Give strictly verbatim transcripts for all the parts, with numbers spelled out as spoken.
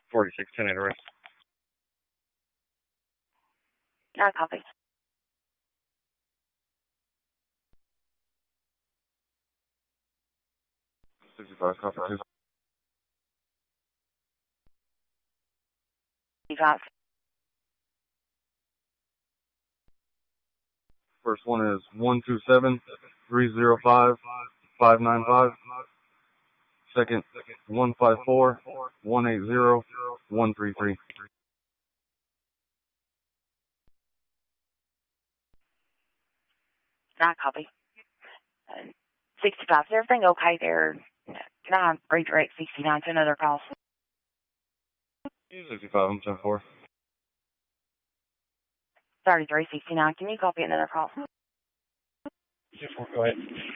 forty-six ten at arrest. I copy. sixty-five, copy two. sixty-five. First one is one two seven three zero five five nine five. Second, one five four one eight zero one three three. I copy. Uh, sixty-five. Is everything okay there? Can I redirect sixty-nine to another call? sixty-five, I'm ten four. thirty-three sixty-nine. Can you copy another call? Go ahead.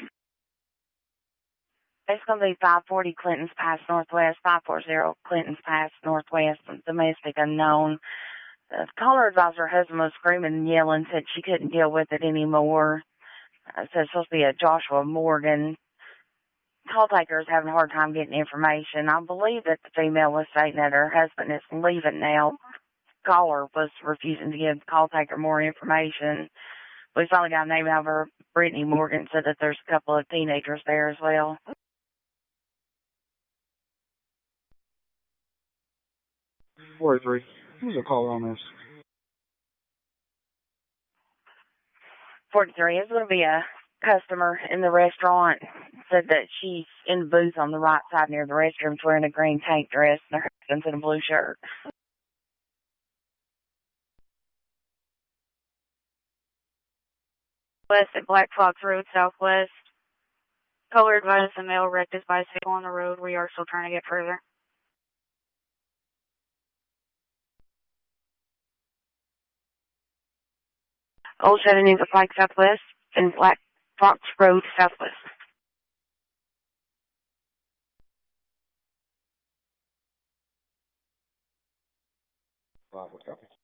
It's going to be five forty Clinton's Pass Northwest, five forty Clinton's Pass Northwest, domestic unknown. The caller advised her husband was screaming and yelling, said she couldn't deal with it anymore. Uh, said it's supposed to be a Joshua Morgan. Call taker is having a hard time getting information. I believe that the female was saying that her husband is leaving now. Caller was refusing to give the call taker more information. We finally got a name out of her. Brittany Morgan said that there's a couple of teenagers there as well. forty-three. Who's the caller on this? forty-three is going to be a customer in the restaurant. Said that she's in the booth on the right side near the restrooms wearing a green tank dress and her husband's in a blue shirt. West at Black Fox Road, Southwest. Caller advised the male wrecked his bicycle on the road. We are still trying to get further. Old seventy for Pike Southwest and Black Fox Road, Southwest. Five, copy.